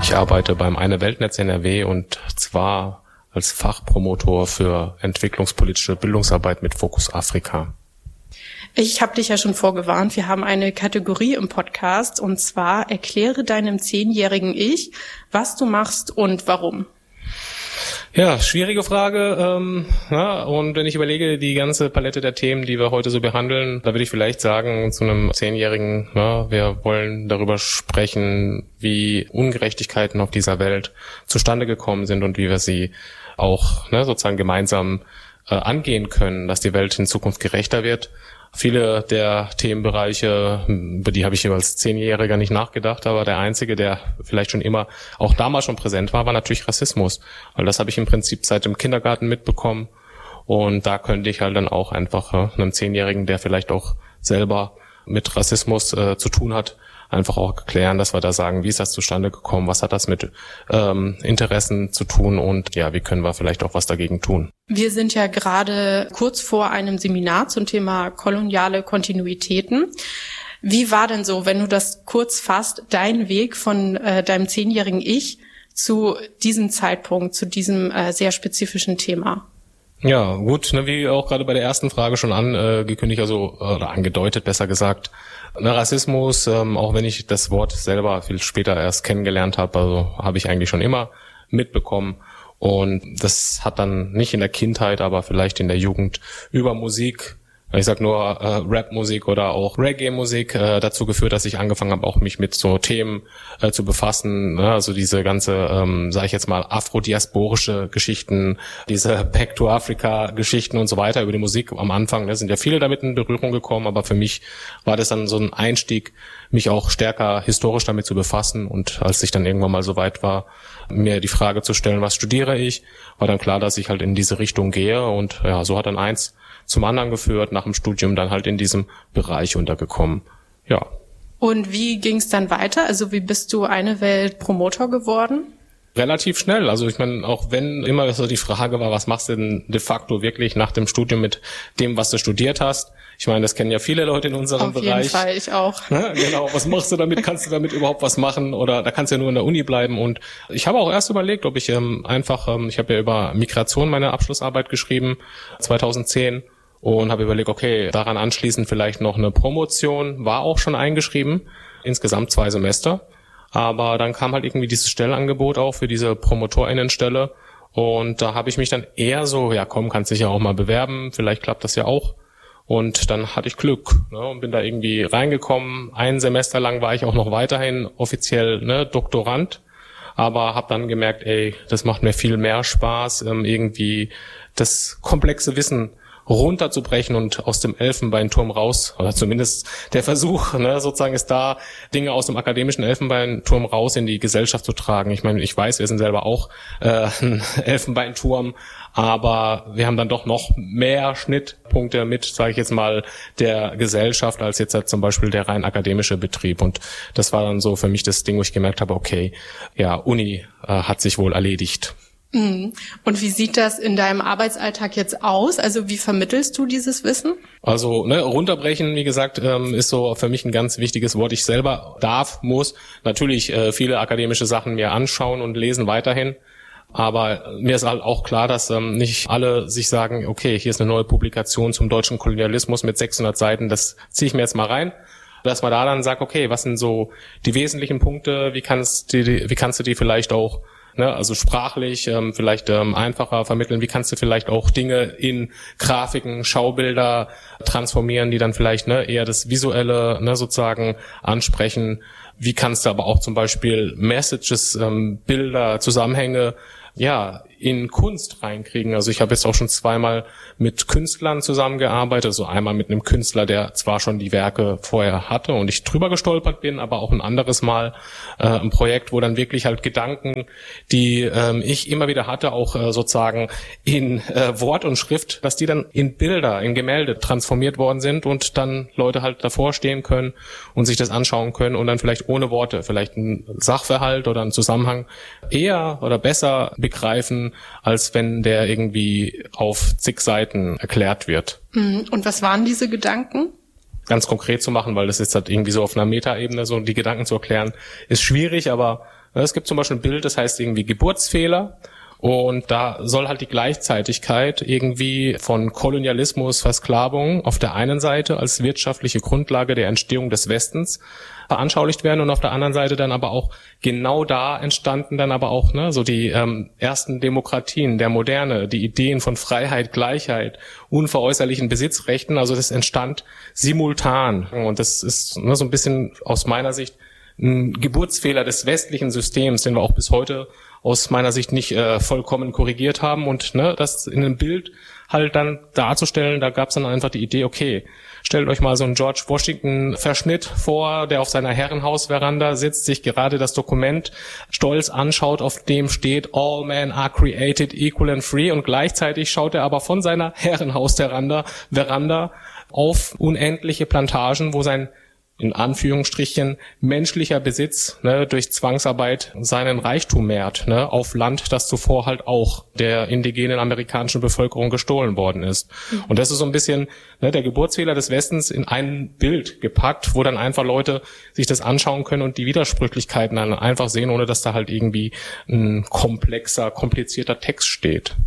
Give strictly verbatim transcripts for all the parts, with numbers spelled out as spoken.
Ich arbeite beim Eine Weltnetz N R W und zwar als Fachpromotor für entwicklungspolitische Bildungsarbeit mit Fokus Afrika. Ich habe dich ja schon vorgewarnt, wir haben eine Kategorie im Podcast und zwar erkläre deinem zehnjährigen Ich, was du machst und warum. Ja, schwierige Frage. Ähm, ja, und wenn ich überlege, die ganze Palette der Themen, die wir heute so behandeln, da würde ich vielleicht sagen zu einem Zehnjährigen, ja, wir wollen darüber sprechen, wie Ungerechtigkeiten auf dieser Welt zustande gekommen sind und wie wir sie auch ne, sozusagen gemeinsam äh, angehen können, dass die Welt in Zukunft gerechter wird. Viele der Themenbereiche, über die habe ich als Zehnjähriger nicht nachgedacht, aber der einzige, der vielleicht schon immer auch damals schon präsent war, war natürlich Rassismus. Weil das habe ich im Prinzip seit dem Kindergarten mitbekommen. Und da könnte ich halt dann auch einfach äh, einem Zehnjährigen, der vielleicht auch selber mit Rassismus äh, zu tun hat, einfach auch erklären, dass wir da sagen, wie ist das zustande gekommen, was hat das mit ähm, Interessen zu tun und ja, wie können wir vielleicht auch was dagegen tun. Wir sind ja gerade kurz vor einem Seminar zum Thema koloniale Kontinuitäten. Wie war denn so, wenn du das kurz fasst, dein Weg von äh, deinem zehnjährigen Ich zu diesem Zeitpunkt, zu diesem äh, sehr spezifischen Thema? Ja, gut, ne, wie auch gerade bei der ersten Frage schon angekündigt, also oder angedeutet, besser gesagt, ne, Rassismus, ähm, auch wenn ich das Wort selber viel später erst kennengelernt habe, also habe ich eigentlich schon immer mitbekommen. Und das hat dann nicht in der Kindheit, aber vielleicht in der Jugend über Musik, ich sag nur äh, Rap-Musik oder auch Reggae-Musik äh, dazu geführt, dass ich angefangen habe, auch mich mit so Themen äh, zu befassen. Ne? Also diese ganze, ähm, sage ich jetzt mal, afrodiasporische Geschichten, diese Back-to-Africa-Geschichten und so weiter über die Musik am Anfang. Da ne? sind ja viele damit in Berührung gekommen, aber für mich war das dann so ein Einstieg, mich auch stärker historisch damit zu befassen. Und als ich dann irgendwann mal so weit war, mir die Frage zu stellen, was studiere ich, war dann klar, dass ich halt in diese Richtung gehe. Und ja, so hat dann eins zum anderen geführt, nach dem Studium dann halt in diesem Bereich untergekommen. Ja. Und wie ging es dann weiter? Also wie bist du Eine Welt Promotor geworden? Relativ schnell. Also ich meine, auch wenn immer so die Frage war, was machst du denn de facto wirklich nach dem Studium mit dem, was du studiert hast? Ich meine, das kennen ja viele Leute in unserem Auf Bereich. Auf jeden Fall, ich auch. Ja, genau, was machst du damit? Kannst du damit überhaupt was machen? Oder da kannst du ja nur in der Uni bleiben. Und ich habe auch erst überlegt, ob ich ähm, einfach, ähm, ich habe ja über Migration meine Abschlussarbeit geschrieben, zweitausendzehn. Und habe überlegt, okay, daran anschließend vielleicht noch eine Promotion, war auch schon eingeschrieben, insgesamt zwei Semester. Aber dann kam halt irgendwie dieses Stellenangebot auch für diese PromotorInnenstelle. Und da habe ich mich dann eher so, ja komm, kannst dich ja auch mal bewerben, vielleicht klappt das ja auch. Und dann hatte ich Glück, ne, und bin da irgendwie reingekommen. Ein Semester lang war ich auch noch weiterhin offiziell ne, Doktorand. Aber habe dann gemerkt, ey, das macht mir viel mehr Spaß, ähm, irgendwie das komplexe Wissen runterzubrechen und aus dem Elfenbeinturm raus, oder zumindest der Versuch, ne, sozusagen ist da, Dinge aus dem akademischen Elfenbeinturm raus in die Gesellschaft zu tragen. Ich meine, ich weiß, wir sind selber auch äh, ein Elfenbeinturm, aber wir haben dann doch noch mehr Schnittpunkte mit, sage ich jetzt mal, der Gesellschaft als jetzt halt zum Beispiel der rein akademische Betrieb. Und das war dann so für mich das Ding, wo ich gemerkt habe, okay, ja, Uni äh, hat sich wohl erledigt. Und wie sieht das in deinem Arbeitsalltag jetzt aus? Also wie vermittelst du dieses Wissen? Also ne, runterbrechen, wie gesagt, ähm, ist so für mich ein ganz wichtiges Wort. Ich selber darf, muss natürlich äh, viele akademische Sachen mir anschauen und lesen weiterhin. Aber mir ist halt auch klar, dass ähm, nicht alle sich sagen, okay, hier ist eine neue Publikation zum deutschen Kolonialismus mit sechshundert Seiten, das ziehe ich mir jetzt mal rein. Dass man da dann sagt, okay, was sind so die wesentlichen Punkte, wie kannst du die, wie kannst du die vielleicht auch Ne, also sprachlich ähm, vielleicht ähm, einfacher vermitteln. Wie kannst du vielleicht auch Dinge in Grafiken, Schaubilder transformieren, die dann vielleicht ne, eher das Visuelle ne, sozusagen ansprechen? Wie kannst du aber auch zum Beispiel Messages, ähm, Bilder, Zusammenhänge ja in Kunst reinkriegen? Also ich habe jetzt auch schon zweimal mit Künstlern zusammengearbeitet, also einmal mit einem Künstler, der zwar schon die Werke vorher hatte und ich drüber gestolpert bin, aber auch ein anderes Mal äh, ein Projekt, wo dann wirklich halt Gedanken, die ähm, ich immer wieder hatte, auch äh, sozusagen in äh, Wort und Schrift, dass die dann in Bilder, in Gemälde transformiert worden sind und dann Leute halt davor stehen können und sich das anschauen können und dann vielleicht ohne Worte, vielleicht ein Sachverhalt oder einen Zusammenhang eher oder besser begreifen, als wenn der irgendwie auf zig Seiten erklärt wird. Und was waren diese Gedanken? Ganz konkret zu machen, weil das ist halt irgendwie so auf einer Metaebene, so die Gedanken zu erklären, ist schwierig, aber Es gibt zum Beispiel ein Bild, das heißt irgendwie Geburtsfehler. Und da soll halt die Gleichzeitigkeit irgendwie von Kolonialismus, Versklavung auf der einen Seite als wirtschaftliche Grundlage der Entstehung des Westens veranschaulicht werden und auf der anderen Seite dann aber auch genau da entstanden dann aber auch ne so die ähm, ersten Demokratien der Moderne, die Ideen von Freiheit, Gleichheit, unveräußerlichen Besitzrechten. Also das entstand simultan und das ist ne, so ein bisschen aus meiner Sicht ein Geburtsfehler des westlichen Systems, den wir auch bis heute aus meiner Sicht nicht äh, vollkommen korrigiert haben. Und ne, das in einem Bild halt dann darzustellen, da gab es dann einfach die Idee, okay, stellt euch mal so einen George Washington-Verschnitt vor, der auf seiner Herrenhausveranda sitzt, sich gerade das Dokument stolz anschaut, auf dem steht, all men are created equal and free, und gleichzeitig schaut er aber von seiner Herrenhausveranda Veranda auf unendliche Plantagen, wo sein in Anführungsstrichen menschlicher Besitz ne, durch Zwangsarbeit seinen Reichtum mehrt, ne, auf Land, das zuvor halt auch der indigenen amerikanischen Bevölkerung gestohlen worden ist. Mhm. Und das ist so ein bisschen ne, der Geburtsfehler des Westens in ein Bild gepackt, wo dann einfach Leute sich das anschauen können und die Widersprüchlichkeiten dann einfach sehen, ohne dass da halt irgendwie ein komplexer, komplizierter Text steht.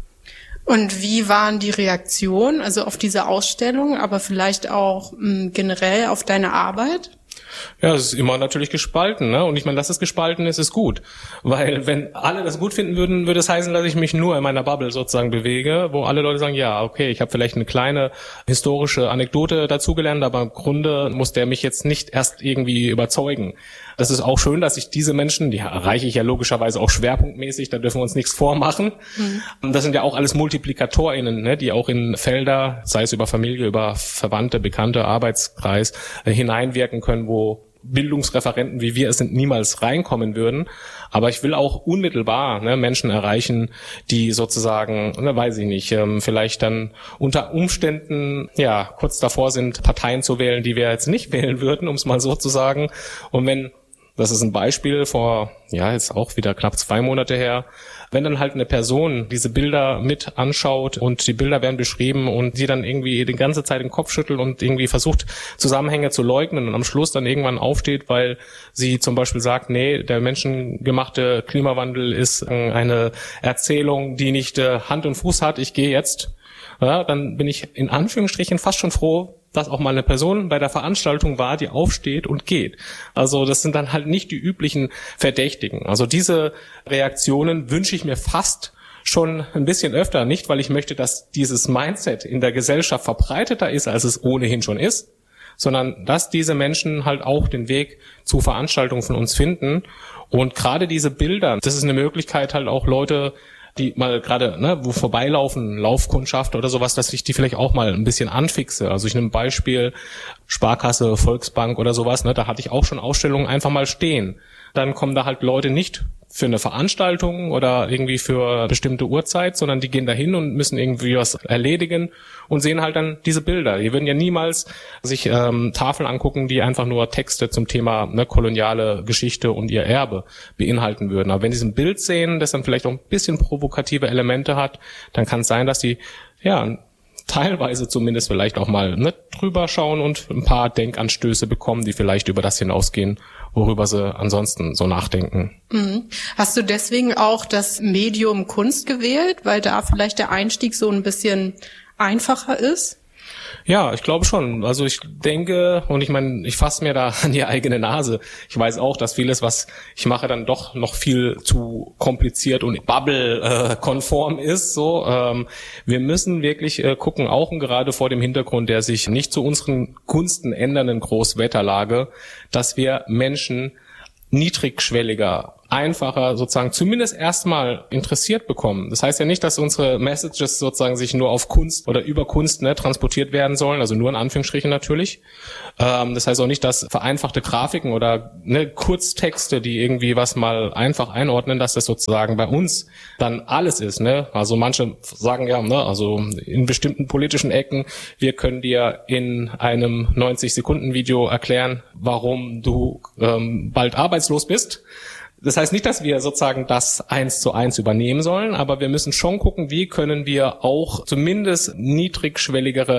Und wie waren die Reaktionen, also auf diese Ausstellung, aber vielleicht auch mh, generell auf deine Arbeit? Ja, es ist immer natürlich gespalten, ne? Und ich meine, dass es gespalten ist, ist gut. Weil wenn alle das gut finden würden, würde es heißen, dass ich mich nur in meiner Bubble sozusagen bewege, wo alle Leute sagen, ja, okay, ich habe vielleicht eine kleine historische Anekdote dazugelernt, aber im Grunde muss der mich jetzt nicht erst irgendwie überzeugen. Das ist auch schön, dass ich diese Menschen, die erreiche ich ja logischerweise auch schwerpunktmäßig, da dürfen wir uns nichts vormachen. Mhm. Das sind ja auch alles MultiplikatorInnen, ne, die auch in Felder, sei es über Familie, über Verwandte, Bekannte, Arbeitskreis, äh, hineinwirken können, wo Bildungsreferenten, wie wir es sind, niemals reinkommen würden. Aber ich will auch unmittelbar ne, Menschen erreichen, die sozusagen, ne, weiß ich nicht, ähm, vielleicht dann unter Umständen ja kurz davor sind, Parteien zu wählen, die wir jetzt nicht wählen würden, um es mal so zu sagen. Und wenn, das ist ein Beispiel vor, ja, jetzt auch wieder knapp zwei Monate her, wenn dann halt eine Person diese Bilder mit anschaut und die Bilder werden beschrieben und die dann irgendwie die ganze Zeit den Kopf schüttelt und irgendwie versucht, Zusammenhänge zu leugnen und am Schluss dann irgendwann aufsteht, weil sie zum Beispiel sagt, nee, der menschengemachte Klimawandel ist eine Erzählung, die nicht Hand und Fuß hat, ich gehe jetzt, ja, dann bin ich in Anführungsstrichen fast schon froh, dass auch mal eine Person bei der Veranstaltung war, die aufsteht und geht. Also das sind dann halt nicht die üblichen Verdächtigen. Also diese Reaktionen wünsche ich mir fast schon ein bisschen öfter, nicht weil ich möchte, dass dieses Mindset in der Gesellschaft verbreiteter ist, als es ohnehin schon ist, sondern dass diese Menschen halt auch den Weg zu Veranstaltungen von uns finden. Und gerade diese Bilder, das ist eine Möglichkeit halt auch Leute, die mal gerade, ne, wo vorbeilaufen, Laufkundschaft oder sowas, dass ich die vielleicht auch mal ein bisschen anfixe. Also ich nehme ein Beispiel, Sparkasse, Volksbank oder sowas, ne, da hatte ich auch schon Ausstellungen einfach mal stehen. Dann kommen da halt Leute nicht für eine Veranstaltung oder irgendwie für bestimmte Uhrzeit, sondern die gehen dahin und müssen irgendwie was erledigen und sehen halt dann diese Bilder. Die würden ja niemals sich ähm, Tafeln angucken, die einfach nur Texte zum Thema ne, koloniale Geschichte und ihr Erbe beinhalten würden. Aber wenn sie ein Bild sehen, das dann vielleicht auch ein bisschen provokative Elemente hat, dann kann es sein, dass die ja teilweise zumindest vielleicht auch mal ne, drüber schauen und ein paar Denkanstöße bekommen, die vielleicht über das hinausgehen, worüber sie ansonsten so nachdenken. Mhm. Hast du deswegen auch das Medium Kunst gewählt, weil da vielleicht der Einstieg so ein bisschen einfacher ist? Ja, ich glaube schon. Also ich denke, und ich meine, ich fasse mir da an die eigene Nase. Ich weiß auch, dass vieles, was ich mache, dann doch noch viel zu kompliziert und Bubble-konform ist. So, ähm, wir müssen wirklich äh, gucken, auch und gerade vor dem Hintergrund der sich nicht zu unseren Gunsten ändernden Großwetterlage, dass wir Menschen niedrigschwelliger, einfacher sozusagen zumindest erstmal interessiert bekommen. Das heißt ja nicht, dass unsere Messages sozusagen sich nur auf Kunst oder über Kunst ne, transportiert werden sollen, also nur in Anführungsstrichen natürlich. Ähm, das heißt auch nicht, dass vereinfachte Grafiken oder ne, Kurztexte, die irgendwie was mal einfach einordnen, dass das sozusagen bei uns dann alles ist. Ne? Also manche sagen ja, ne, also in bestimmten politischen Ecken, wir können dir in einem neunzig-Sekunden-Video erklären, warum du ähm, bald arbeitslos bist. Das heißt nicht, dass wir sozusagen das eins zu eins übernehmen sollen, aber wir müssen schon gucken, wie können wir auch zumindest niedrigschwelligere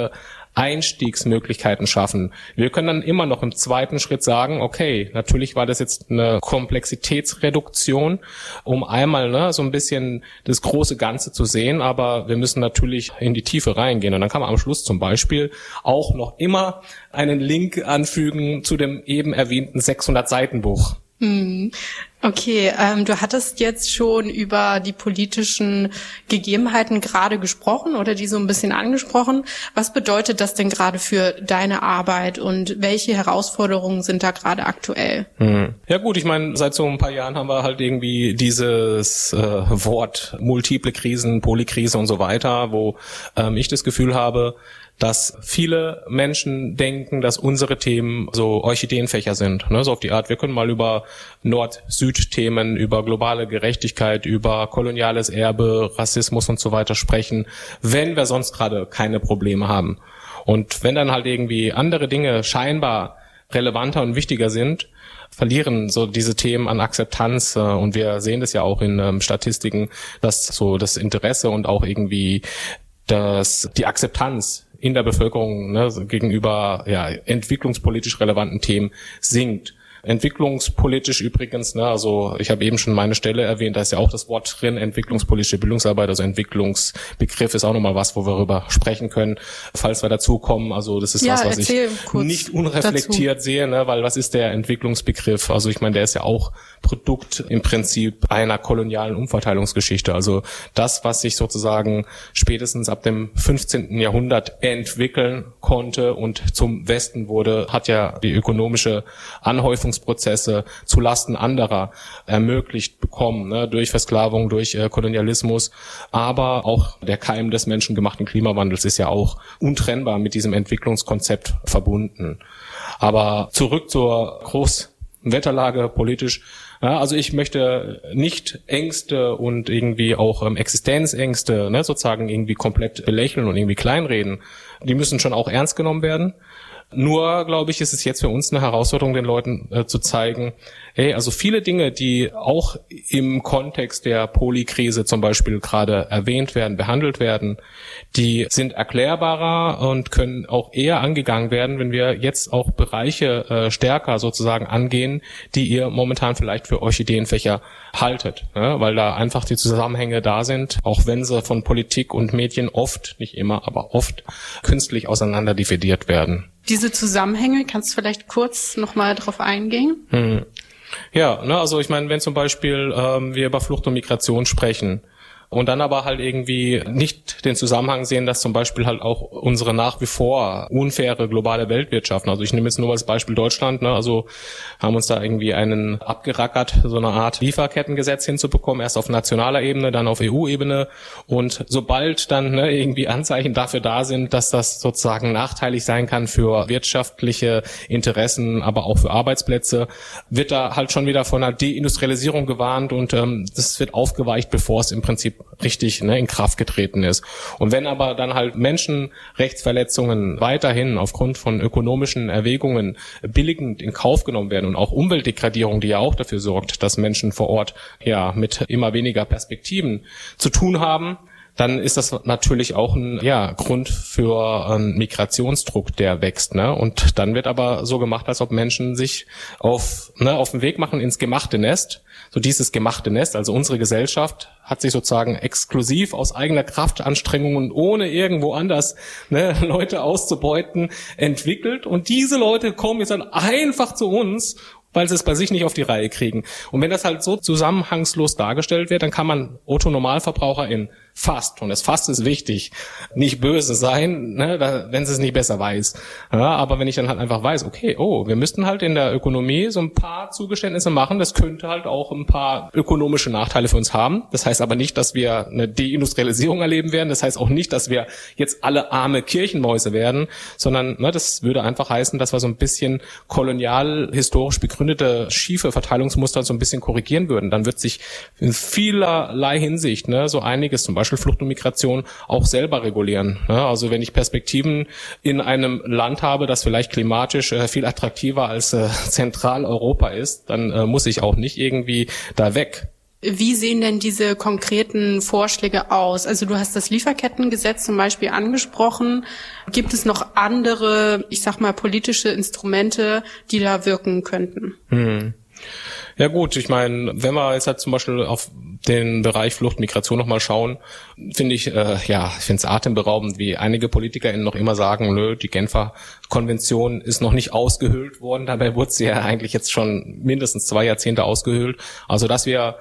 Einstiegsmöglichkeiten schaffen. Wir können dann immer noch im zweiten Schritt sagen, okay, natürlich war das jetzt eine Komplexitätsreduktion, um einmal ne, so ein bisschen das große Ganze zu sehen, aber wir müssen natürlich in die Tiefe reingehen. Und dann kann man am Schluss zum Beispiel auch noch immer einen Link anfügen zu dem eben erwähnten sechshundert-Seiten-Buch. Okay, ähm, du hattest jetzt schon über die politischen Gegebenheiten gerade gesprochen oder die so ein bisschen angesprochen. Was bedeutet das denn gerade für deine Arbeit und welche Herausforderungen sind da gerade aktuell? Hm. Ja gut, ich meine, seit so ein paar Jahren haben wir halt irgendwie dieses äh, Wort multiple Krisen, Polykrise und so weiter, wo ähm, ich das Gefühl habe, dass viele Menschen denken, dass unsere Themen so Orchideenfächer sind. Ne? So auf die Art, wir können mal über Nord-Süd-Themen, über globale Gerechtigkeit, über koloniales Erbe, Rassismus und so weiter sprechen, wenn wir sonst gerade keine Probleme haben. Und wenn dann halt irgendwie andere Dinge scheinbar relevanter und wichtiger sind, verlieren so diese Themen an Akzeptanz. Und wir sehen das ja auch in ähm, Statistiken, dass so das Interesse und auch irgendwie das, die Akzeptanz in der Bevölkerung ne, gegenüber ja, entwicklungspolitisch relevanten Themen sinkt. Entwicklungspolitisch übrigens, ne, also ich habe eben schon meine Stelle erwähnt, da ist ja auch das Wort drin, entwicklungspolitische Bildungsarbeit, also Entwicklungsbegriff ist auch nochmal was, wo wir darüber sprechen können, falls wir dazu kommen. Also das ist ja, was, was ich nicht unreflektiert dazu. sehe, ne, weil was ist der Entwicklungsbegriff? Also ich meine, der ist ja auch Produkt im Prinzip einer kolonialen Umverteilungsgeschichte. Also das, was sich sozusagen spätestens ab dem fünfzehnten Jahrhundert entwickeln konnte und zum Westen wurde, hat ja die ökonomische Anhäufung Prozesse zu Lasten anderer ermöglicht bekommen, ne, durch Versklavung, durch äh, Kolonialismus, aber auch der Keim des menschengemachten Klimawandels ist ja auch untrennbar mit diesem Entwicklungskonzept verbunden. Aber zurück zur Großwetterlage politisch. Ja, also ich möchte nicht Ängste und irgendwie auch ähm, Existenzängste ne, sozusagen irgendwie komplett belächeln und irgendwie kleinreden. Die müssen schon auch ernst genommen werden. Nur, glaube ich, ist es jetzt für uns eine Herausforderung, den Leuten äh, zu zeigen, hey, also viele Dinge, die auch im Kontext der Polykrise zum Beispiel gerade erwähnt werden, behandelt werden, die sind erklärbarer und können auch eher angegangen werden, wenn wir jetzt auch Bereiche äh, stärker sozusagen angehen, die ihr momentan vielleicht für Orchideenfächer haltet, ne? Weil da einfach die Zusammenhänge da sind, auch wenn sie von Politik und Medien oft, nicht immer, aber oft künstlich auseinander dividiert werden. Diese Zusammenhänge, kannst du vielleicht kurz nochmal drauf eingehen? Hm. Ja, ne, also ich meine, wenn zum Beispiel ähm, wir über Flucht und Migration sprechen und dann aber halt irgendwie nicht den Zusammenhang sehen, dass zum Beispiel halt auch unsere nach wie vor unfaire globale Weltwirtschaften, also ich nehme jetzt nur als Beispiel Deutschland, ne, also haben uns da irgendwie einen abgerackert, so eine Art Lieferkettengesetz hinzubekommen, erst auf nationaler Ebene, dann auf E U-Ebene und sobald dann ne, irgendwie Anzeichen dafür da sind, dass das sozusagen nachteilig sein kann für wirtschaftliche Interessen, aber auch für Arbeitsplätze, wird da halt schon wieder von einer Deindustrialisierung gewarnt und ähm, das wird aufgeweicht, bevor es im Prinzip richtig ne, in Kraft getreten ist. Und wenn aber dann halt Menschenrechtsverletzungen weiterhin aufgrund von ökonomischen Erwägungen billigend in Kauf genommen werden und auch Umweltdegradierung, die ja auch dafür sorgt, dass Menschen vor Ort ja mit immer weniger Perspektiven zu tun haben, dann ist das natürlich auch ein ja, Grund für einen Migrationsdruck, der wächst. Ne? Und dann wird aber so gemacht, als ob Menschen sich auf, ne, auf den Weg machen ins gemachte Nest. So dieses gemachte Nest, also unsere Gesellschaft, hat sich sozusagen exklusiv aus eigener Kraftanstrengung und ohne irgendwo anders ne, Leute auszubeuten, entwickelt. Und diese Leute kommen jetzt dann einfach zu uns, weil sie es bei sich nicht auf die Reihe kriegen. Und wenn das halt so zusammenhangslos dargestellt wird, dann kann man Otto-Normalverbraucherin fast, und das fast ist wichtig, nicht böse sein, ne, da, wenn sie es nicht besser weiß. Ja, aber wenn ich dann halt einfach weiß, okay, oh, wir müssten halt in der Ökonomie so ein paar Zugeständnisse machen, das könnte halt auch ein paar ökonomische Nachteile für uns haben. Das heißt aber nicht, dass wir eine Deindustrialisierung erleben werden. Das heißt auch nicht, dass wir jetzt alle arme Kirchenmäuse werden, sondern ne, das würde einfach heißen, dass wir so ein bisschen kolonial historisch begründete schiefe Verteilungsmuster so ein bisschen korrigieren würden. Dann wird sich in vielerlei Hinsicht ne, so einiges, zum Beispiel Flucht und Migration, auch selber regulieren. Ne? Also wenn ich Perspektiven in einem Land habe, das vielleicht klimatisch äh, viel attraktiver als äh, Zentraleuropa ist, dann äh, muss ich auch nicht irgendwie da weg. Wie sehen denn diese konkreten Vorschläge aus? Also du hast das Lieferkettengesetz zum Beispiel angesprochen. Gibt es noch andere, ich sag mal, politische Instrumente, die da wirken könnten? Hm. Ja gut, ich meine, wenn wir jetzt halt zum Beispiel auf den Bereich Flucht, Migration nochmal schauen, finde ich, äh, ja, ich finde es atemberaubend, wie einige PolitikerInnen noch immer sagen, nö, die Genfer Konvention ist noch nicht ausgehöhlt worden. Dabei wurde sie ja eigentlich jetzt schon mindestens zwei Jahrzehnte ausgehöhlt. Also dass wir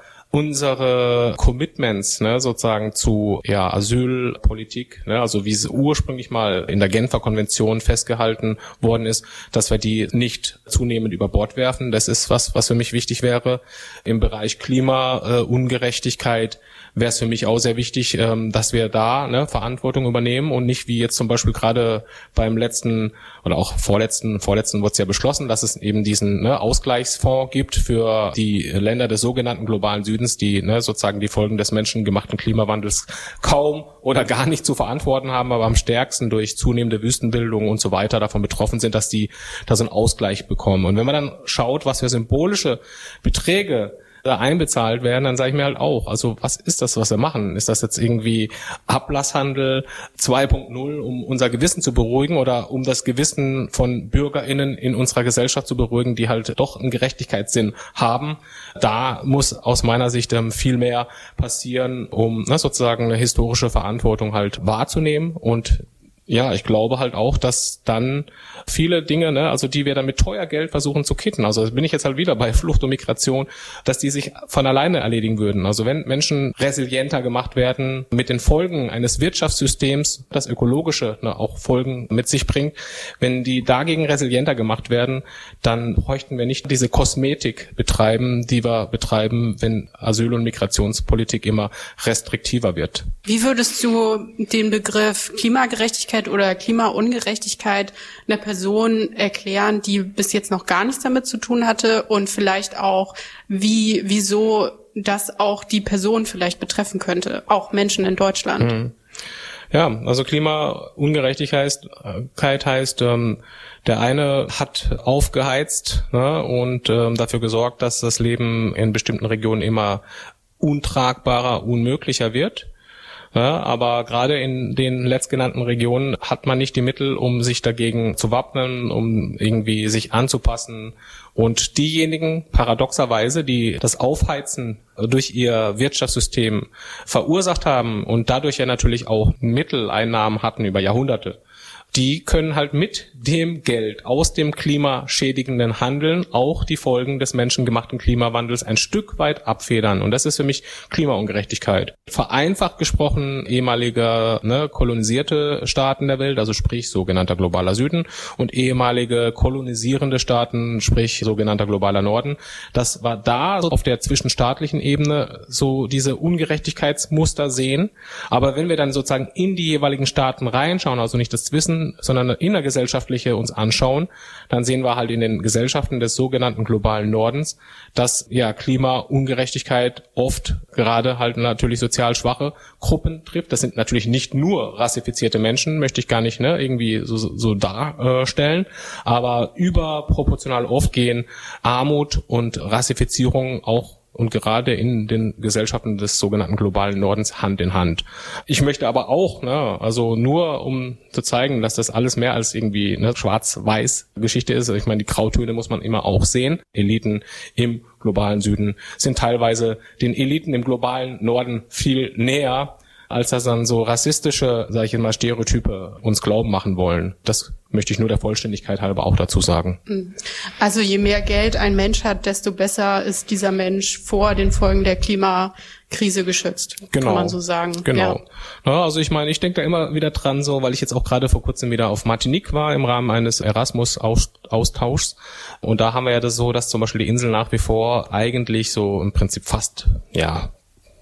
unsere Commitments, ne, sozusagen zu ja Asylpolitik, ne, also wie es ursprünglich mal in der Genfer Konvention festgehalten worden ist, dass wir die nicht zunehmend über Bord werfen. Das ist was, was für mich wichtig wäre. Im Bereich Klimaungerechtigkeit äh, wäre es für mich auch sehr wichtig, ähm, dass wir da ne, Verantwortung übernehmen und nicht wie jetzt zum Beispiel gerade beim letzten oder auch vorletzten, vorletzten wurde es ja beschlossen, dass es eben diesen ne, Ausgleichsfonds gibt für die Länder des sogenannten globalen Südens, die ne, sozusagen die Folgen des menschengemachten Klimawandels kaum oder gar nicht zu verantworten haben, aber am stärksten durch zunehmende Wüstenbildung und so weiter davon betroffen sind, dass die da so einen Ausgleich bekommen. Und wenn man dann schaut, was für symbolische Beträge da einbezahlt werden, dann sage ich mir halt auch, also was ist das, was wir machen? Ist das jetzt irgendwie Ablasshandel zwei Punkt null, um unser Gewissen zu beruhigen oder um das Gewissen von BürgerInnen in unserer Gesellschaft zu beruhigen, die halt doch einen Gerechtigkeitssinn haben? Da muss aus meiner Sicht ähm, viel mehr passieren, um ne, sozusagen eine historische Verantwortung halt wahrzunehmen. Und ja, ich glaube halt auch, dass dann viele Dinge, ne, also die wir dann mit teuer Geld versuchen zu kitten, also bin ich jetzt halt wieder bei Flucht und Migration, dass die sich von alleine erledigen würden. Also wenn Menschen resilienter gemacht werden mit den Folgen eines Wirtschaftssystems, das ökologische ne, auch Folgen mit sich bringt, wenn die dagegen resilienter gemacht werden, dann bräuchten wir nicht diese Kosmetik betreiben, die wir betreiben, wenn Asyl- und Migrationspolitik immer restriktiver wird. Wie würdest du den Begriff Klimagerechtigkeit oder Klimaungerechtigkeit einer Person erklären, die bis jetzt noch gar nichts damit zu tun hatte und vielleicht auch, wie, wieso das auch die Person vielleicht betreffen könnte, auch Menschen in Deutschland? Mhm. Ja, also Klimaungerechtigkeit heißt, heißt ähm, der eine hat aufgeheizt ne, und ähm, dafür gesorgt, dass das Leben in bestimmten Regionen immer untragbarer, unmöglicher wird. Ja, aber gerade in den letztgenannten Regionen hat man nicht die Mittel, um sich dagegen zu wappnen, um irgendwie sich anzupassen. Und diejenigen, paradoxerweise, die das Aufheizen durch ihr Wirtschaftssystem verursacht haben und dadurch ja natürlich auch Mitteleinnahmen hatten über Jahrhunderte, die können halt mit dem Geld aus dem klimaschädigenden Handeln auch die Folgen des menschengemachten Klimawandels ein Stück weit abfedern. Und das ist für mich Klimaungerechtigkeit. Vereinfacht gesprochen, ehemalige ne, kolonisierte Staaten der Welt, also sprich sogenannter globaler Süden, und ehemalige kolonisierende Staaten, sprich sogenannter globaler Norden. Das war da auf der zwischenstaatlichen Ebene so diese Ungerechtigkeitsmuster sehen. Aber wenn wir dann sozusagen in die jeweiligen Staaten reinschauen, also nicht das Wissen, sondern innergesellschaftliche uns anschauen, dann sehen wir halt in den Gesellschaften des sogenannten globalen Nordens, dass ja Klimaungerechtigkeit oft gerade halt natürlich sozial schwache Gruppen trifft. Das sind natürlich nicht nur rassifizierte Menschen, möchte ich gar nicht ne, irgendwie so, so darstellen, aber überproportional oft gehen Armut und Rassifizierung auch und gerade in den Gesellschaften des sogenannten globalen Nordens Hand in Hand. Ich möchte aber auch, ne, also nur um zu zeigen, dass das alles mehr als irgendwie eine schwarz-weiß Geschichte ist. Ich meine, die Grautöne muss man immer auch sehen. Eliten im globalen Süden sind teilweise den Eliten im globalen Norden viel näher, als dass dann so rassistische, sage ich mal, Stereotype uns glauben machen wollen. Das möchte ich nur der Vollständigkeit halber auch dazu sagen. Also je mehr Geld ein Mensch hat, desto besser ist dieser Mensch vor den Folgen der Klimakrise geschützt, genau. Kann man so sagen. Genau. Ja. Ja, also ich meine, ich denke da immer wieder dran, so, weil ich jetzt auch gerade vor kurzem wieder auf Martinique war im Rahmen eines Erasmus-Austauschs. Und da haben wir ja das so, dass zum Beispiel die Insel nach wie vor eigentlich so im Prinzip fast, ja,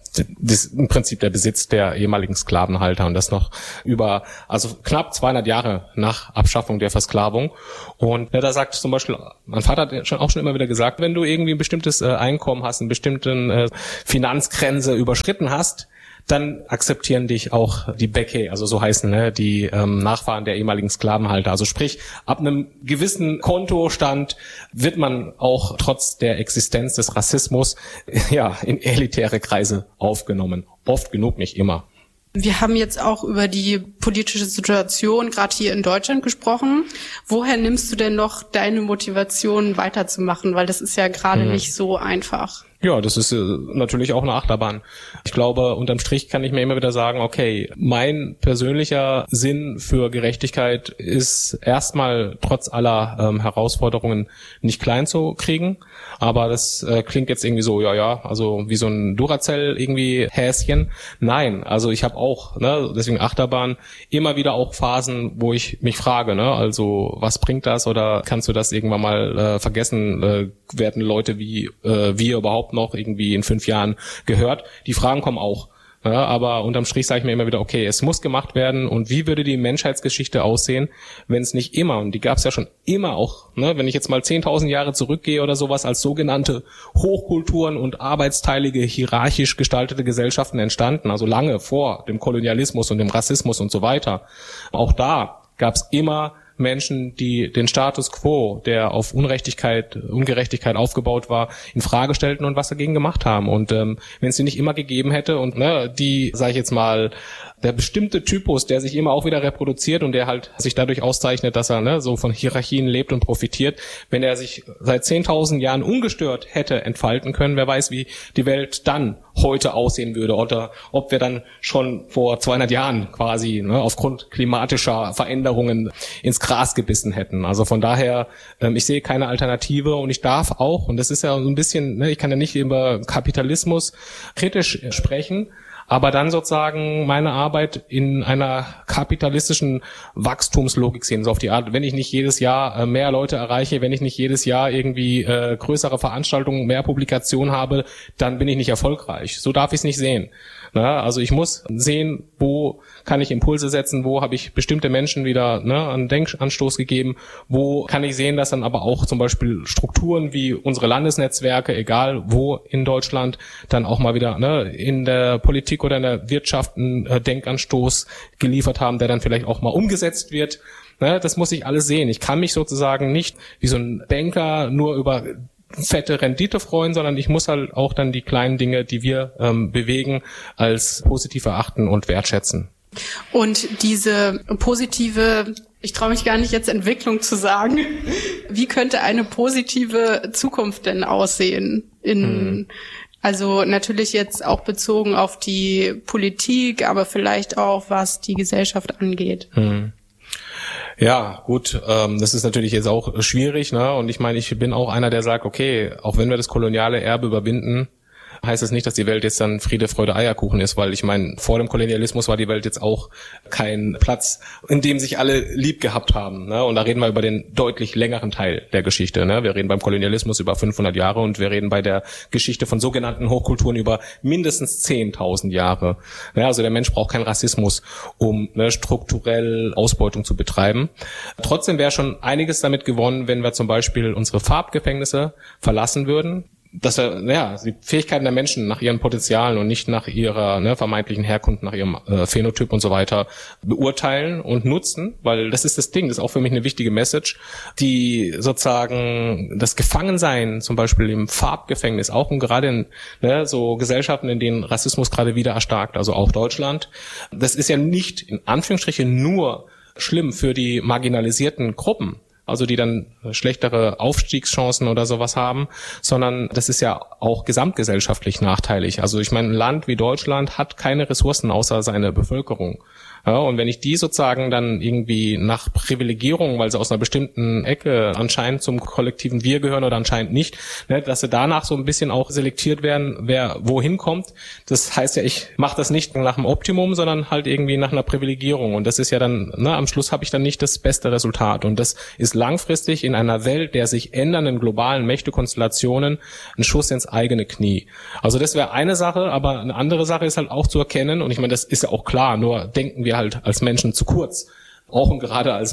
das ist im Prinzip der Besitz der ehemaligen Sklavenhalter und das noch über, also knapp zweihundert Jahre nach Abschaffung der Versklavung. Und ja, da sagt zum Beispiel, mein Vater hat schon auch schon immer wieder gesagt, wenn du irgendwie ein bestimmtes äh, Einkommen hast, eine bestimmte äh, Finanzgrenze überschritten hast, dann akzeptieren dich auch die Bekke, also so heißen ne, die ähm, Nachfahren der ehemaligen Sklavenhalter. Also sprich, ab einem gewissen Kontostand wird man auch trotz der Existenz des Rassismus ja in elitäre Kreise aufgenommen. Oft genug, nicht immer. Wir haben jetzt auch über die politische Situation gerade hier in Deutschland gesprochen. Woher nimmst du denn noch deine Motivation weiterzumachen? Weil das ist ja gerade hm. nicht so einfach. Ja, das ist äh, natürlich auch eine Achterbahn. Ich glaube, unterm Strich kann ich mir immer wieder sagen, okay, mein persönlicher Sinn für Gerechtigkeit ist erstmal trotz aller ähm, Herausforderungen nicht klein zu kriegen. Aber das äh, klingt jetzt irgendwie so, ja, ja, also wie so ein Duracell irgendwie Häschen. Nein, also ich habe auch, ne, deswegen Achterbahn, immer wieder auch Phasen, wo ich mich frage, ne, also was bringt das oder kannst du das irgendwann mal äh, vergessen? Äh, werden Leute wie äh, wir überhaupt noch irgendwie in fünf Jahren gehört? Die Fragen kommen auch. Ja, aber unterm Strich sage ich mir immer wieder, okay, es muss gemacht werden. Und wie würde die Menschheitsgeschichte aussehen, wenn es nicht immer, und die gab es ja schon immer auch, ne, wenn ich jetzt mal zehntausend Jahre zurückgehe oder sowas, als sogenannte Hochkulturen und arbeitsteilige, hierarchisch gestaltete Gesellschaften entstanden, also lange vor dem Kolonialismus und dem Rassismus und so weiter. Auch da gab es immer Menschen, die den Status quo, der auf Unrechtigkeit, Ungerechtigkeit aufgebaut war, in Frage stellten und was dagegen gemacht haben. Und ähm, wenn es die nicht immer gegeben hätte und ne, die, sage ich jetzt mal, der bestimmte Typus, der sich immer auch wieder reproduziert und der halt sich dadurch auszeichnet, dass er ne, so von Hierarchien lebt und profitiert, wenn er sich seit zehntausend Jahren ungestört hätte entfalten können, wer weiß, wie die Welt dann heute aussehen würde oder ob wir dann schon vor zweihundert Jahren quasi ne, aufgrund klimatischer Veränderungen ins Gras gebissen hätten. Also von daher, ähm, ich sehe keine Alternative und ich darf auch, und das ist ja so ein bisschen, ne, ich kann ja nicht über Kapitalismus kritisch sprechen, aber dann sozusagen meine Arbeit in einer kapitalistischen Wachstumslogik sehen, so auf die Art, wenn ich nicht jedes Jahr äh, mehr Leute erreiche, wenn ich nicht jedes Jahr irgendwie äh, größere Veranstaltungen, mehr Publikationen habe, dann bin ich nicht erfolgreich. So darf ich es nicht sehen. Na, also ich muss sehen, wo kann ich Impulse setzen, wo habe ich bestimmte Menschen wieder ne, einen Denkanstoß gegeben, wo kann ich sehen, dass dann aber auch zum Beispiel Strukturen wie unsere Landesnetzwerke, egal wo in Deutschland, dann auch mal wieder ne, in der Politik oder in der Wirtschaft einen äh, Denkanstoß geliefert haben, der dann vielleicht auch mal umgesetzt wird. Ne, das muss ich alles sehen. Ich kann mich sozusagen nicht wie so ein Banker nur über fette Rendite freuen, sondern ich muss halt auch dann die kleinen Dinge, die wir ähm, bewegen, als positiv erachten und wertschätzen. Und diese positive, ich traue mich gar nicht jetzt Entwicklung zu sagen, wie könnte eine positive Zukunft denn aussehen? In, hm. Also natürlich jetzt auch bezogen auf die Politik, aber vielleicht auch, was die Gesellschaft angeht. Hm. Ja, gut, ähm, das ist natürlich jetzt auch schwierig, ne? Und ich meine, ich bin auch einer, der sagt, okay, auch wenn wir das koloniale Erbe überwinden, heißt es das nicht, dass die Welt jetzt dann Friede, Freude, Eierkuchen ist, weil ich meine, vor dem Kolonialismus war die Welt jetzt auch kein Platz, in dem sich alle lieb gehabt haben, ne? Und da reden wir über den deutlich längeren Teil der Geschichte, ne? Wir reden beim Kolonialismus über fünfhundert Jahre und wir reden bei der Geschichte von sogenannten Hochkulturen über mindestens zehntausend Jahre. Ja, also der Mensch braucht keinen Rassismus, um ne, strukturell Ausbeutung zu betreiben. Trotzdem wäre schon einiges damit gewonnen, wenn wir zum Beispiel unsere Farbgefängnisse verlassen würden, dass er, ja, die Fähigkeiten der Menschen nach ihren Potenzialen und nicht nach ihrer ne, vermeintlichen Herkunft, nach ihrem äh, Phänotyp und so weiter beurteilen und nutzen, weil das ist das Ding, das ist auch für mich eine wichtige Message, die sozusagen das Gefangensein zum Beispiel im Farbgefängnis, auch und gerade in ne, so Gesellschaften, in denen Rassismus gerade wieder erstarkt, also auch Deutschland, das ist ja nicht in Anführungsstrichen nur schlimm für die marginalisierten Gruppen, also die dann schlechtere Aufstiegschancen oder sowas haben, sondern das ist ja auch gesamtgesellschaftlich nachteilig. Also ich meine, ein Land wie Deutschland hat keine Ressourcen außer seine Bevölkerung. Ja, und wenn ich die sozusagen dann irgendwie nach Privilegierung, weil sie aus einer bestimmten Ecke anscheinend zum kollektiven Wir gehören oder anscheinend nicht, ne, dass sie danach so ein bisschen auch selektiert werden, wer wohin kommt. Das heißt ja, ich mache das nicht nach dem Optimum, sondern halt irgendwie nach einer Privilegierung. Und das ist ja dann, ne, am Schluss habe ich dann nicht das beste Resultat. Und das ist langfristig in einer Welt der sich ändernden globalen Mächtekonstellationen ein Schuss ins eigene Knie. Also das wäre eine Sache, aber eine andere Sache ist halt auch zu erkennen, und ich meine, das ist ja auch klar, nur denken wir halt als Menschen zu kurz. Auch und gerade als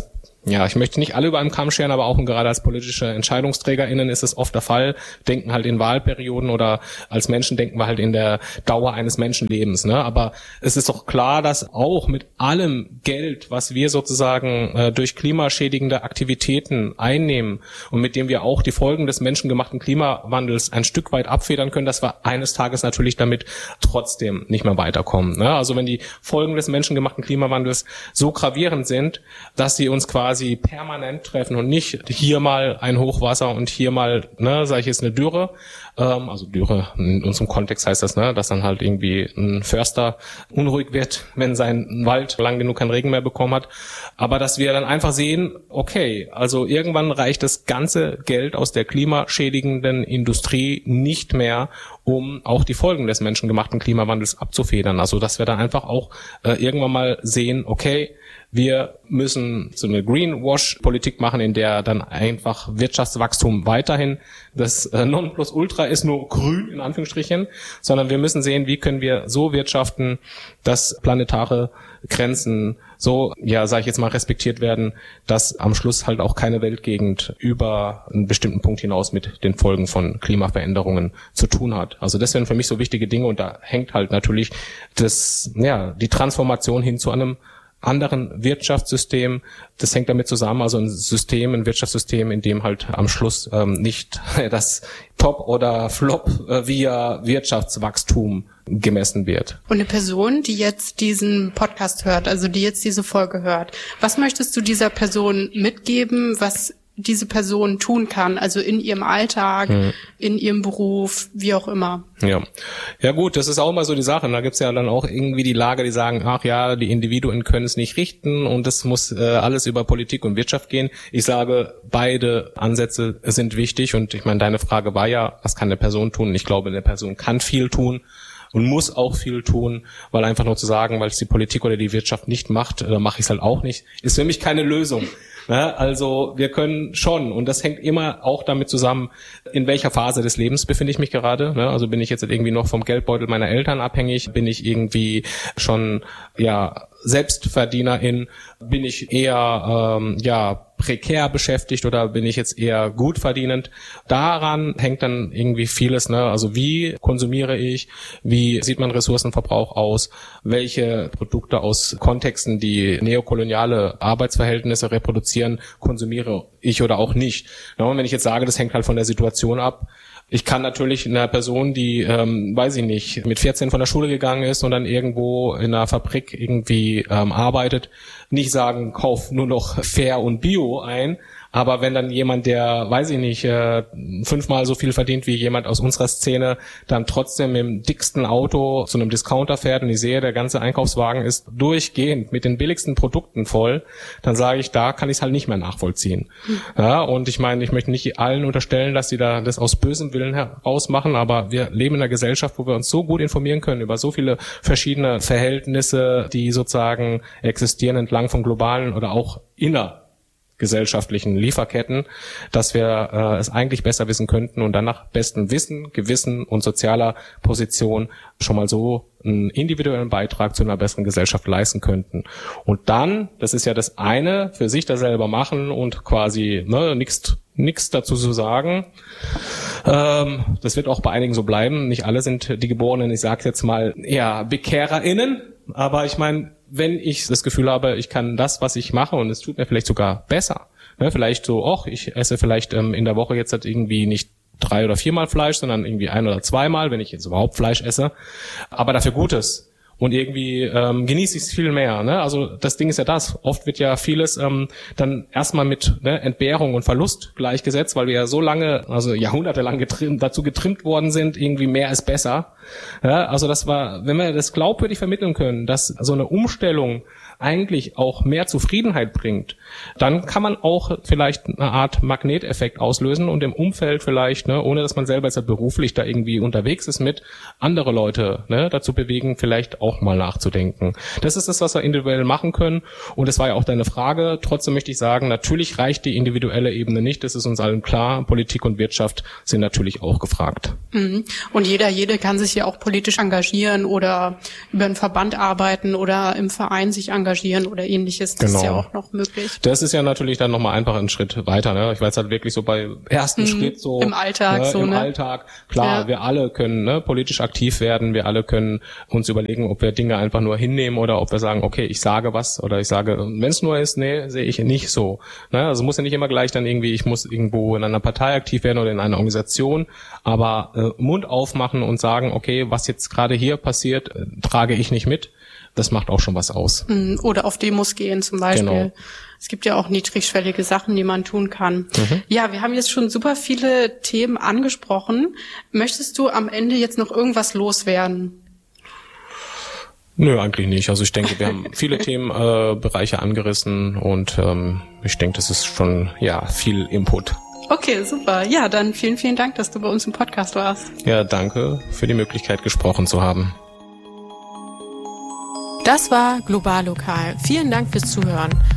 Ja, ich möchte nicht alle über einen Kamm scheren, aber auch gerade als politische EntscheidungsträgerInnen ist es oft der Fall, denken halt in Wahlperioden oder als Menschen denken wir halt in der Dauer eines Menschenlebens, ne? Aber es ist doch klar, dass auch mit allem Geld, was wir sozusagen äh, durch klimaschädigende Aktivitäten einnehmen und mit dem wir auch die Folgen des menschengemachten Klimawandels ein Stück weit abfedern können, dass wir eines Tages natürlich damit trotzdem nicht mehr weiterkommen, ne? Also wenn die Folgen des menschengemachten Klimawandels so gravierend sind, dass sie uns quasi quasi permanent treffen und nicht hier mal ein Hochwasser und hier mal, ne, sage ich jetzt, eine Dürre. Ähm, also Dürre, in unserem Kontext heißt das, ne, dass dann halt irgendwie ein Förster unruhig wird, wenn sein Wald lang genug keinen Regen mehr bekommen hat. Aber dass wir dann einfach sehen, okay, also irgendwann reicht das ganze Geld aus der klimaschädigenden Industrie nicht mehr, um auch die Folgen des menschengemachten Klimawandels abzufedern. Also dass wir dann einfach auch äh, irgendwann mal sehen, okay, wir müssen so eine Greenwash-Politik machen, in der dann einfach Wirtschaftswachstum weiterhin das äh, Nonplusultra ist, nur grün in Anführungsstrichen, sondern wir müssen sehen, wie können wir so wirtschaften, dass planetare Grenzen so, ja, sage ich jetzt mal, respektiert werden, dass am Schluss halt auch keine Weltgegend über einen bestimmten Punkt hinaus mit den Folgen von Klimaveränderungen zu tun hat. Also das sind für mich so wichtige Dinge und da hängt halt natürlich das, ja, die Transformation hin zu einem anderen Wirtschaftssystem, das hängt damit zusammen, also ein System, ein Wirtschaftssystem, in dem halt am Schluss ähm, nicht das Top oder Flop äh, via Wirtschaftswachstum gemessen wird. Und eine Person, die jetzt diesen Podcast hört, also die jetzt diese Folge hört, was möchtest du dieser Person mitgeben, was diese Person tun kann, also in ihrem Alltag, hm. in ihrem Beruf, wie auch immer. Ja, ja gut, das ist auch immer so die Sache. Da gibt's ja dann auch irgendwie die Lager, die sagen, ach ja, die Individuen können es nicht richten und das muss äh, alles über Politik und Wirtschaft gehen. Ich sage, beide Ansätze sind wichtig und ich meine, deine Frage war ja, was kann eine Person tun? Ich glaube, eine Person kann viel tun und muss auch viel tun, weil einfach nur zu sagen, weil es die Politik oder die Wirtschaft nicht macht, äh, mache ich es halt auch nicht, ist für mich keine Lösung. Ja, also wir können schon, und das hängt immer auch damit zusammen, in welcher Phase des Lebens befinde ich mich gerade. Ne? Also bin ich jetzt irgendwie noch vom Geldbeutel meiner Eltern abhängig, bin ich irgendwie schon ja Selbstverdienerin, bin ich eher ähm, ja prekär beschäftigt oder bin ich jetzt eher gut verdienend? Daran hängt dann irgendwie vieles, ne? Also wie konsumiere ich? Wie sieht mein Ressourcenverbrauch aus? Welche Produkte aus Kontexten, die neokoloniale Arbeitsverhältnisse reproduzieren, konsumiere ich oder auch nicht? Ja, und wenn ich jetzt sage, das hängt halt von der Situation ab, ich kann natürlich einer Person, die, ähm, weiß ich nicht, mit vierzehn von der Schule gegangen ist und dann irgendwo in einer Fabrik irgendwie ähm, arbeitet, nicht sagen, kauf nur noch fair und bio ein. Aber wenn dann jemand, der, weiß ich nicht, äh, fünfmal so viel verdient wie jemand aus unserer Szene, dann trotzdem im dicksten Auto zu einem Discounter fährt und ich sehe, der ganze Einkaufswagen ist durchgehend mit den billigsten Produkten voll, dann sage ich, da kann ich es halt nicht mehr nachvollziehen. Mhm. Ja, und ich meine, ich möchte nicht allen unterstellen, dass sie da das aus bösem Willen heraus machen, aber wir leben in einer Gesellschaft, wo wir uns so gut informieren können über so viele verschiedene Verhältnisse, die sozusagen existieren entlang von globalen oder auch inner gesellschaftlichen Lieferketten, dass wir äh, es eigentlich besser wissen könnten und dann nach bestem Wissen, Gewissen und sozialer Position schon mal so einen individuellen Beitrag zu einer besseren Gesellschaft leisten könnten. Und dann, das ist ja das eine, für sich das selber machen und quasi ne, nichts nichts dazu zu sagen. Ähm, das wird auch bei einigen so bleiben. Nicht alle sind die Geborenen, ich sage jetzt mal, eher BekehrerInnen. Aber ich meine, wenn ich das Gefühl habe, ich kann das, was ich mache, und es tut mir vielleicht sogar besser. Ne, vielleicht so, ach, ich esse vielleicht ähm, in der Woche jetzt halt irgendwie nicht drei oder viermal Fleisch, sondern irgendwie ein oder zweimal, wenn ich jetzt überhaupt Fleisch esse. Aber dafür Gutes. Und irgendwie ähm, genieße ich es viel mehr. Ne? Also das Ding ist ja das. Oft wird ja vieles ähm, dann erstmal mit ne, Entbehrung und Verlust gleichgesetzt, weil wir ja so lange, also jahrhundertelang getrimmt, dazu getrimmt worden sind, irgendwie mehr ist besser. Ja, also das war, wenn wir das glaubwürdig vermitteln können, dass so eine Umstellung eigentlich auch mehr Zufriedenheit bringt, dann kann man auch vielleicht eine Art Magneteffekt auslösen und im Umfeld vielleicht, ne, ohne dass man selber jetzt beruflich da irgendwie unterwegs ist mit, andere Leute ne, dazu bewegen, vielleicht auch mal nachzudenken. Das ist das, was wir individuell machen können. Und das war ja auch deine Frage. Trotzdem möchte ich sagen, natürlich reicht die individuelle Ebene nicht. Das ist uns allen klar. Politik und Wirtschaft sind natürlich auch gefragt. Und jeder, jede kann sich ja auch politisch engagieren oder über einen Verband arbeiten oder im Verein sich engagieren oder ähnliches. Das genau. ist ja auch noch möglich. Das ist ja natürlich dann nochmal einfach einen Schritt weiter. Ne? Ich weiß halt wirklich so bei ersten mhm. Schritt so. Im Alltag ne, so, Im ne? Alltag. Klar, ja. wir alle können ne, politisch aktiv werden. Wir alle können uns überlegen, ob wir Dinge einfach nur hinnehmen oder ob wir sagen, okay, ich sage was oder ich sage, wenn es nur ist, nee, sehe ich nicht so. Ne? Also muss ja nicht immer gleich dann irgendwie, ich muss irgendwo in einer Partei aktiv werden oder in einer Organisation, aber äh, Mund aufmachen und sagen, okay, was jetzt gerade hier passiert, äh, trage ich nicht mit. Das macht auch schon was aus. Oder auf Demos gehen zum Beispiel. Genau. Es gibt ja auch niedrigschwellige Sachen, die man tun kann. Mhm. Ja, wir haben jetzt schon super viele Themen angesprochen. Möchtest du am Ende jetzt noch irgendwas loswerden? Nö, eigentlich nicht. Also ich denke, wir haben viele Themenbereiche äh, angerissen und ähm, ich denke, das ist schon ja viel Input. Okay, super. Ja, dann vielen, vielen Dank, dass du bei uns im Podcast warst. Ja, danke für die Möglichkeit, gesprochen zu haben. Das war Global Lokal. Vielen Dank fürs Zuhören.